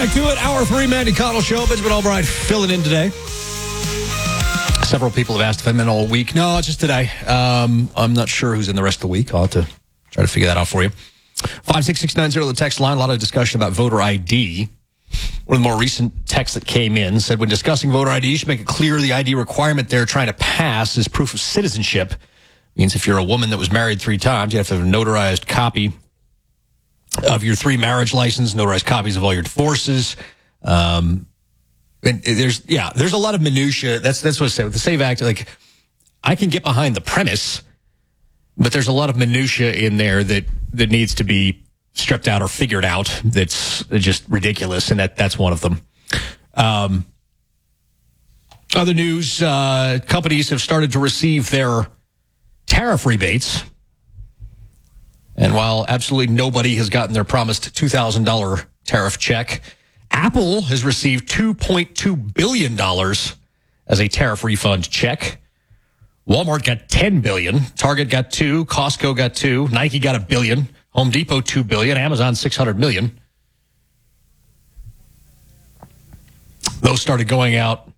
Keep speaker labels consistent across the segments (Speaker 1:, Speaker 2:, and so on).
Speaker 1: back to it. Hour 3, Mandy Cottle Show. Benjamin Albright filling in today. Several people have asked if I'm in all week. No, it's just today. I'm not sure who's in the rest of the week. I'll have to try to figure that out for you. 56690, the text line. A lot of discussion about voter ID. One of the more recent texts that came in said, when discussing voter ID, you should make it clear the ID requirement they're trying to pass is proof of citizenship. Means if you're a woman that was married 3 times, you have to have a notarized copy of your 3 marriage license, notarized copies of all your divorces. And there's a lot of minutia. That's what I say with the SAVE Act. Like, I can get behind the premise, but there's a lot of minutia in there that needs to be stripped out or figured out. That's just ridiculous, and that's one of them. Other news: companies have started to receive their tariff rebates. And while absolutely nobody has gotten their promised $2,000 tariff check, Apple has received $2.2 billion as a tariff refund check. Walmart got $10 billion. Target got $2 billion. Costco got $2 billion. Nike got $1 billion. Home Depot $2 billion. Amazon $600 million. Those started going out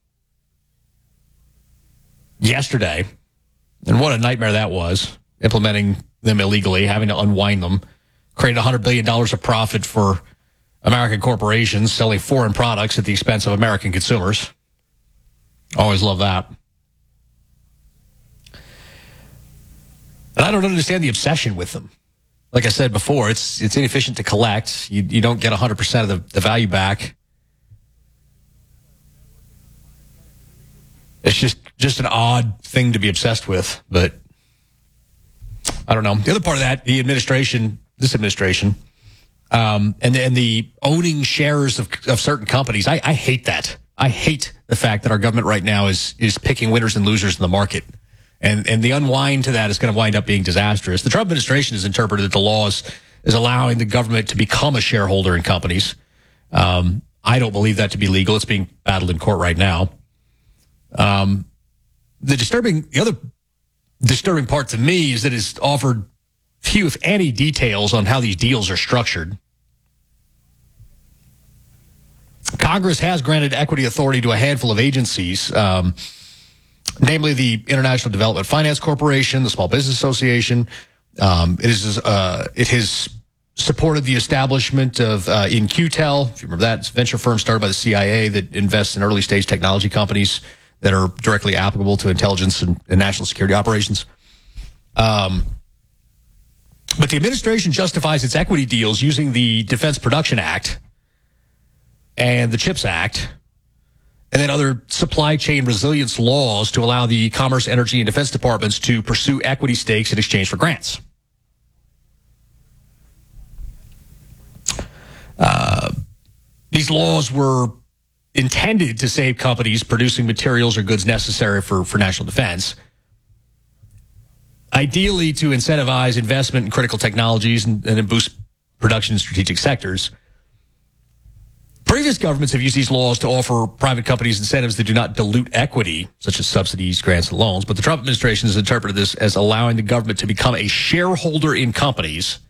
Speaker 1: yesterday. And what a nightmare that was, implementing them illegally, having to unwind them, created $100 billion of profit for American corporations selling foreign products at the expense of American consumers. Always love that. And I don't understand the obsession with them. Like I said before, it's inefficient to collect. You don't get 100% of the value back. It's just an odd thing to be obsessed with, but I don't know. The other part of that, this administration, and the owning shares of certain companies, I hate that. I hate the fact that our government right now is picking winners and losers in the market. And the unwind to that is going to wind up being disastrous. The Trump administration has interpreted the laws as allowing the government to become a shareholder in companies. I don't believe that to be legal. It's being battled in court right now. The other disturbing part to me is that it's offered few, if any, details on how these deals are structured. Congress has granted equity authority to a handful of agencies, namely the International Development Finance Corporation, the Small Business Association. It has supported the establishment of InQtel. If you remember that, it's a venture firm started by the CIA that invests in early stage technology companies that are directly applicable to intelligence and national security operations. But the administration justifies its equity deals using the Defense Production Act and the CHIPS Act, and then other supply chain resilience laws to allow the Commerce, Energy, and Defense Departments to pursue equity stakes in exchange for grants. These laws were intended to save companies producing materials or goods necessary for national defense, ideally to incentivize investment in critical technologies and boost production in strategic sectors. Previous governments have used these laws to offer private companies incentives that do not dilute equity, such as subsidies, grants, and loans. But the Trump administration has interpreted this as allowing the government to become a shareholder in companies.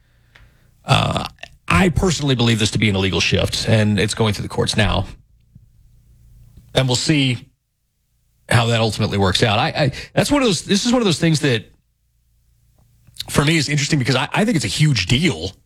Speaker 1: I personally believe this to be an illegal shift, and it's going through the courts now. And we'll see how that ultimately works out. This is one of those things that, for me, is interesting because I think it's a huge deal